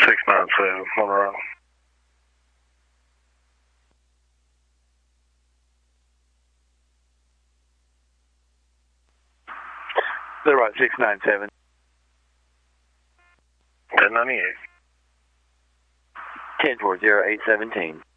697 on the road. They're right, 697. 1098. 1040, 817.